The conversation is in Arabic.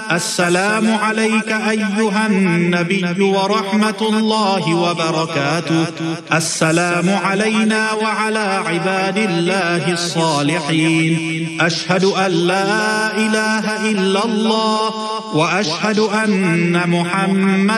السلام عليك أيها النبي ورحمة الله وبركاته. السلام علينا وعلى عباد الله الصالحين. أشهد أن لا إله إلا الله وأشهد أن محمدا